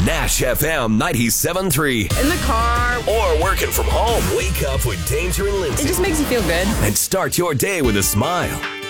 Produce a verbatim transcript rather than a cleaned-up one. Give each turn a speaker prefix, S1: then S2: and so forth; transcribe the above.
S1: Nash F M ninety-seven point three.
S2: In the car.
S1: Or working from home. Wake up with Danger and Lindsay.
S2: It just makes you feel good.
S1: And start your day with a smile.